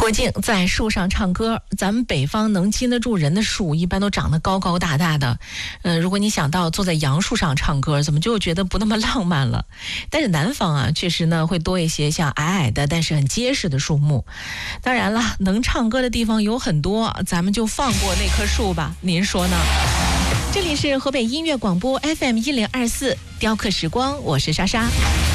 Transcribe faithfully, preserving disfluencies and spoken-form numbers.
郭靖在树上唱歌，咱们北方能经得住人的树一般都长得高高大大的，呃，如果你想到坐在杨树上唱歌，怎么就觉得不那么浪漫了？但是南方啊，确实呢会多一些像矮矮的但是很结实的树木。当然了，能唱歌的地方有很多，咱们就放过那棵树吧，您说呢？这里是河北音乐广播 F M 一零二四雕刻时光，我是莎莎。